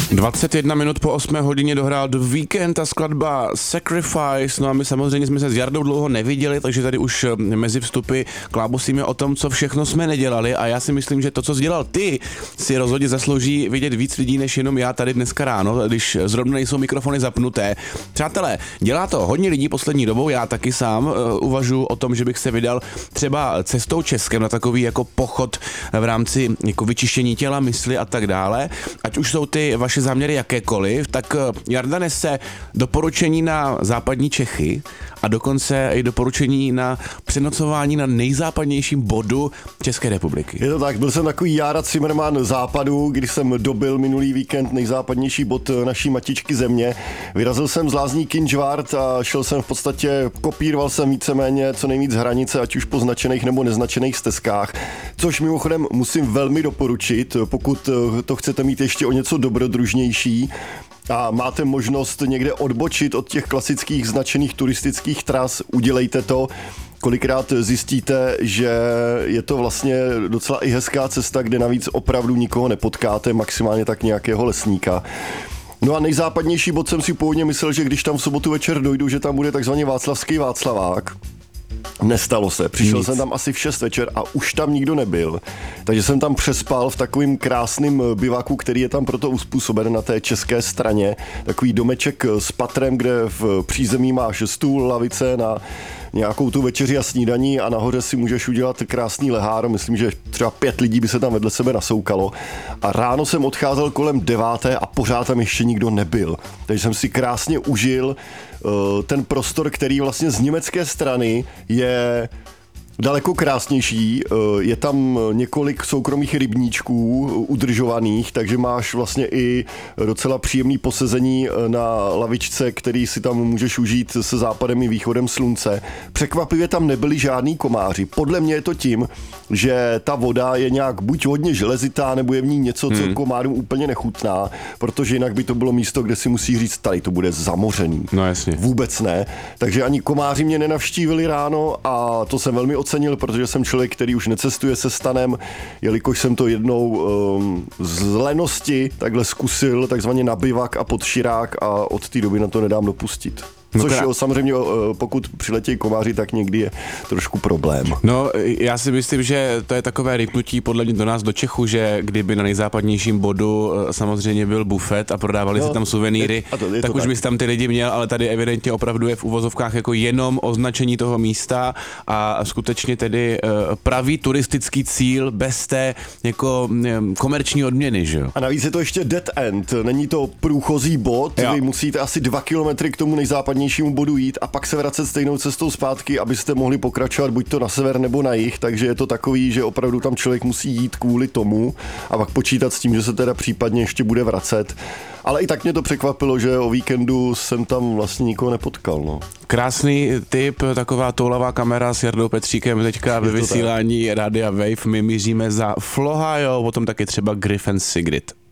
21 minut po 8 hodině dohrál The Weeknd a skladba Sacrifice. No a my samozřejmě jsme se s Jardou dlouho neviděli, takže tady už mezi vstupy klábosíme o tom, co všechno jsme nedělali, a já si myslím, že to, co jsi dělal ty, si rozhodně zaslouží vidět víc lidí než jenom já tady dneska ráno, když zrovna nejsou mikrofony zapnuté. Přátelé, dělá to hodně lidí poslední dobou, já taky sám uvažuji o tom, že bych se vydal třeba cestou Českem na takový jako pochod v rámci jako vyčištění těla, mysli a tak dále. Ať už jsou ty vaše záměry jakékoliv, tak Jarda nese doporučení na západní Čechy a dokonce i doporučení na přenocování na nejzápadnějším bodu České republiky. Je to tak, byl jsem takový Jára Cimrman západu, když jsem dobil minulý víkend nejzápadnější bod naší matičky země. Vyrazil jsem z Lázní Kynžvart a šel jsem v podstatě, kopíroval jsem víceméně co nejvíc hranice, ať už po značených nebo neznačených stezkách, což mimochodem musím velmi doporučit, pokud to chcete mít ještě o něco dobrodružnější a máte možnost někde odbočit od těch klasických značených turistických tras, udělejte to. Kolikrát zjistíte, že je to vlastně docela i hezká cesta, kde navíc opravdu nikoho nepotkáte, maximálně tak nějakého lesníka. No a nejzápadnější bod jsem si původně myslel, že když tam v sobotu večer dojdu, že tam bude takzvaný václavský Václavák. Nestalo se. Přišel jsem tam asi v 6 večer a už tam nikdo nebyl. Takže jsem tam přespal v takovým krásným bivaku, který je tam proto uspůsoben na té české straně. Takový domeček s patrem, kde v přízemí máš stůl, lavice na nějakou tu večeři a snídaní a nahoře si můžeš udělat krásný lehár. Myslím, že třeba 5 lidí by se tam vedle sebe nasoukalo. A ráno jsem odcházel kolem 9 a pořád tam ještě nikdo nebyl. Takže jsem si krásně užil ten prostor, který vlastně z německé strany je daleko krásnější, je tam několik soukromých rybníčků udržovaných, takže máš vlastně i docela příjemný posezení na lavičce, který si tam můžeš užít se západem i východem slunce. Překvapivě tam nebyli žádný komáři. Podle mě je to tím, že ta voda je nějak buď hodně železitá, nebo je v ní něco, co komárům úplně nechutná, protože jinak by to bylo místo, kde si musí říct, tady to bude zamořený. No jasně. Vůbec ne. Takže ani komáři mě nenavštívili ráno a to jsem velmi ocenil, protože jsem člověk, který už necestuje se stanem, jelikož jsem to jednou z lenosti takhle zkusil, takzvaně na bivak a pod širák, a od té doby na to nedám dopustit. Což samozřejmě, pokud přiletějí komáři, tak někdy je trošku problém. No, já si myslím, že to je takové rýpnutí podle mě do nás, do Čechu, že kdyby na nejzápadnějším bodu samozřejmě byl bufet a prodávali se tam suvenýry, tak už bys tam ty lidi měl, ale tady evidentně opravdu je v uvozovkách jako jenom označení toho místa a skutečně tedy pravý turistický cíl bez té jako komerční odměny, že jo? A navíc je to ještě dead end, není to průchozí bod, vy musíte asi 2 kilometry k tomu nejzápadnějšímu bodu jít a pak se vracet stejnou cestou zpátky, abyste mohli pokračovat buď to na sever nebo na jih, takže je to takový, že opravdu tam člověk musí jít kvůli tomu a pak počítat s tím, že se teda případně ještě bude vracet. Ale i tak mě to překvapilo, že o víkendu jsem tam vlastně nikoho nepotkal. No. Krásný tip, taková toulavá kamera s Jardou Petříkem teďka ve vysílání Rádia Wave. My míříme za Flohajo, potom taky třeba Griffin Sigrid.